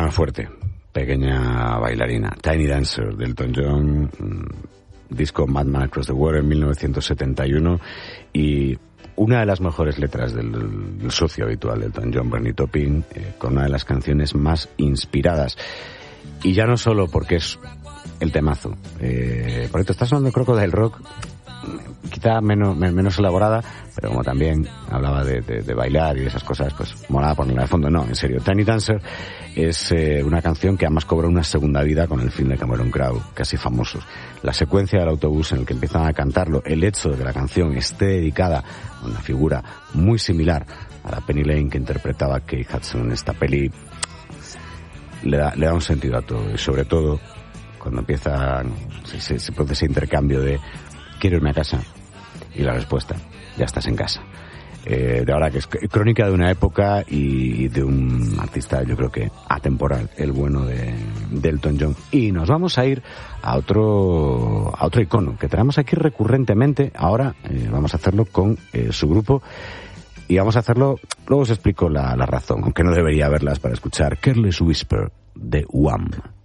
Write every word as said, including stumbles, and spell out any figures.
Suena fuerte, pequeña bailarina. Tiny Dancer, de Elton John, disco Madman Across the Water en mil novecientos setenta y uno, y una de las mejores letras del, del socio habitual de Elton John, Bernie Taupin, eh, con una de las canciones más inspiradas. Y ya no solo porque es el temazo. Eh, por esto estás hablando de Crocodile Rock, quizá menos, menos elaborada, pero como también hablaba de, de, de bailar y de esas cosas, pues molaba ponerla de fondo. No, en serio, Tiny Dancer es eh, una canción que además cobra una segunda vida con el film de Cameron Crowe, casi famosos. La secuencia del autobús en el que empiezan a cantarlo, el hecho de que la canción esté dedicada a una figura muy similar a la Penny Lane que interpretaba Kate Hudson en esta peli, le da, le da un sentido a todo, y sobre todo cuando empieza, se, se, se produce ese intercambio de quiero irme a casa, y la respuesta, ya estás en casa. Eh, de ahora que es crónica de una época y de un artista, yo creo que atemporal, el bueno de, de Elton John. Y nos vamos a ir a otro a otro icono que tenemos aquí recurrentemente. Ahora eh, vamos a hacerlo con eh, su grupo, y vamos a hacerlo, luego os explico la, la razón, aunque no debería haberlas para escuchar Careless Whisper de Wham.